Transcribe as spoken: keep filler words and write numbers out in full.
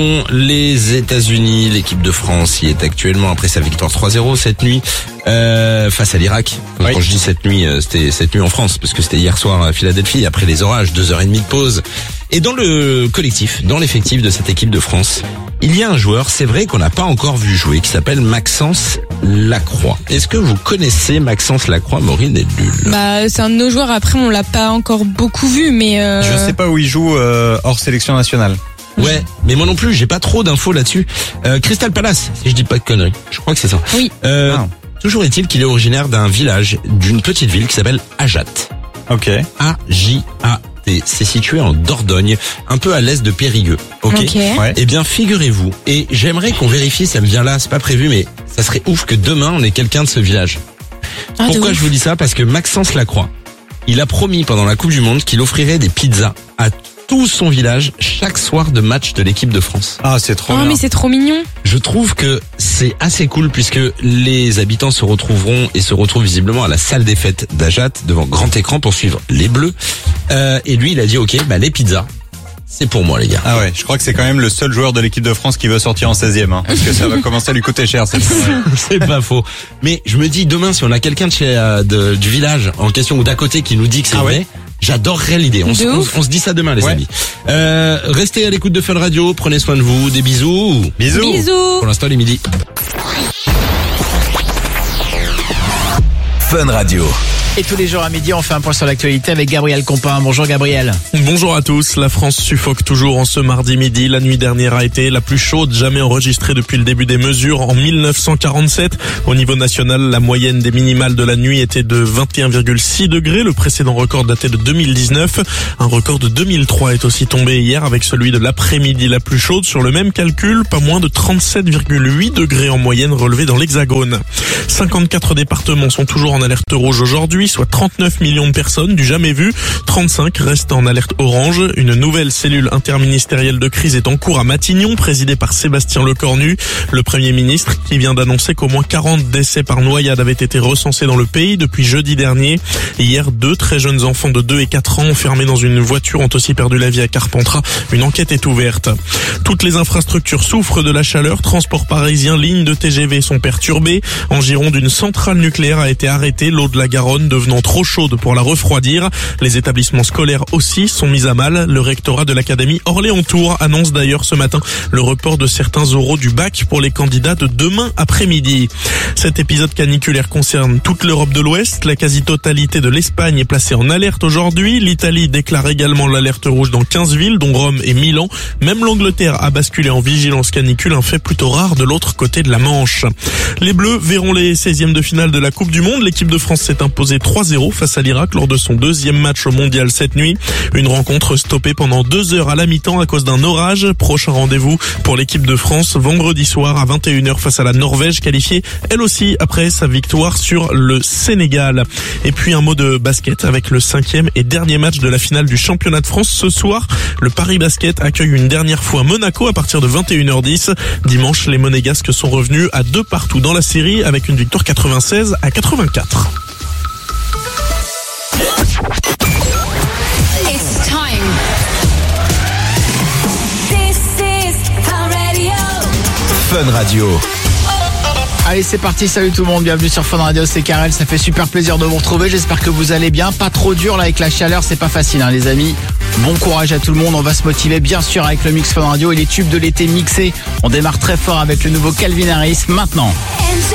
Les États-Unis, l'équipe de France y est actuellement après sa victoire trois zéro cette nuit euh, face à l'Irak. Oui. Quand je dis cette nuit, euh, c'était cette nuit en France parce que c'était hier soir à Philadelphie après les orages, deux heures et demie de pause. Et dans le collectif, dans l'effectif de cette équipe de France, il y a un joueur, c'est vrai qu'on n'a pas encore vu jouer, qui s'appelle Maxence Lacroix. Est-ce que vous connaissez Maxence Lacroix, Maureen et Lul? Bah, c'est un de nos joueurs. Après, on l'a pas encore beaucoup vu, mais. Euh... Je sais pas où il joue euh, hors sélection nationale. Ouais, mais moi non plus, j'ai pas trop d'infos là-dessus. Euh, Crystal Palace, si je dis pas de conneries. Je crois que c'est ça. Oui. Euh, Ah. Toujours est-il qu'il est originaire d'un village, d'une petite ville qui s'appelle Ajat. Ok. A J A T. C'est situé en Dordogne, un peu à l'est de Périgueux. Ok. Ok. Ouais. Eh bien, figurez-vous, et j'aimerais qu'on vérifie, ça me vient là, c'est pas prévu, mais ça serait ouf que demain on ait quelqu'un de ce village. Ah, de Pourquoi ouf. je vous dis ça? Parce que Maxence Lacroix, il a promis pendant la Coupe du Monde qu'il offrirait des pizzas à tout son village chaque soir de match de l'équipe de France. Ah, c'est trop Oh, bien. mais c'est trop mignon. Je trouve que c'est assez cool puisque les habitants se retrouveront et se retrouvent visiblement à la salle des fêtes d'Ajat devant grand écran pour suivre les Bleus. Euh, et lui, il a dit ok, bah les pizzas, c'est pour moi les gars. Ah ouais, je crois que c'est quand même le seul joueur de l'équipe de France qui veut sortir en seizième, hein, parce que ça va commencer à lui coûter cher cette fois. C'est pas faux. Mais je me dis demain si on a quelqu'un de chez euh, de- du village en question ou d'à côté qui nous dit que c'est Ah vrai. ouais. J'adorerais l'idée. On, se- De on, ouf. on se dit ça demain les Ouais. amis. Euh, restez à l'écoute de Fun Radio. Prenez soin de vous. Des bisous. Bisous. Bisous. Pour l'instant, les midi. Fun Radio. Et tous les jours à midi, on fait un point sur l'actualité avec Gabriel Compin. Bonjour Gabriel. Bonjour à tous. La France suffoque toujours en ce mardi midi. La nuit dernière a été la plus chaude jamais enregistrée depuis le début des mesures en mille neuf cent quarante-sept. Au niveau national, la moyenne des minimales de la nuit était de vingt et un virgule six degrés. Le précédent record datait de deux mille dix-neuf. Un record de deux mille trois est aussi tombé hier avec celui de l'après-midi la plus chaude. Sur le même calcul, pas moins de trente-sept virgule huit degrés en moyenne relevés dans l'Hexagone. cinquante-quatre départements sont toujours en alerte rouge aujourd'hui, soit trente-neuf millions de personnes du jamais vu. trente-cinq restent en alerte orange. Une nouvelle cellule interministérielle de crise est en cours à Matignon, présidée par Sébastien Lecornu, le Premier ministre, qui vient d'annoncer qu'au moins quarante décès par noyade avaient été recensés dans le pays depuis jeudi dernier. Hier, deux très jeunes enfants de deux et quatre ans enfermés dans une voiture ont aussi perdu la vie à Carpentras. Une enquête est ouverte. Toutes les infrastructures souffrent de la chaleur. Transports parisiens, lignes de T G V sont perturbées. En Gironde, une centrale nucléaire a été arrêtée, l'eau de la Garonne devenant trop chaude pour la refroidir. Les établissements scolaires aussi sont mis à mal. Le rectorat de l'académie Orléans-Tours annonce d'ailleurs ce matin le report de certains oraux du bac pour les candidats de demain après-midi. Cet épisode caniculaire concerne toute l'Europe de l'Ouest. La quasi-totalité de l'Espagne est placée en alerte aujourd'hui. L'Italie déclare également l'alerte rouge dans quinze villes, dont Rome et Milan. Même l'Angleterre a basculé en vigilance canicule, un fait plutôt rare de l'autre côté de la Manche. Les Bleus verront les seizièmes de finale de la Coupe du Monde. L'équipe de France s'est imposée trois zéro face à l'Irak lors de son deuxième match au mondial cette nuit. Une rencontre stoppée pendant deux heures à la mi-temps à cause d'un orage. Prochain rendez-vous pour l'équipe de France vendredi soir à vingt et une heures face à la Norvège, qualifiée elle aussi après sa victoire sur le Sénégal. Et puis un mot de basket avec le cinquième et dernier match de la finale du championnat de France. Ce soir, le Paris Basket accueille une dernière fois Monaco à partir de vingt et une heures dix. Dimanche, les Monégasques sont revenus à deux partout dans la série avec une victoire quatre-vingt-seize à quatre-vingt-quatre. It's time. This is Fun Radio. Fun Radio. Allez, c'est parti. Salut tout le monde. Bienvenue sur Fun Radio. C'est Karel. Ça fait super plaisir de vous retrouver. J'espère que vous allez bien. Pas trop dur là avec la chaleur. C'est pas facile, hein, les amis. Bon courage à tout le monde. On va se motiver bien sûr avec le mix Fun Radio et les tubes de l'été mixés. On démarre très fort avec le nouveau Calvin Harris maintenant.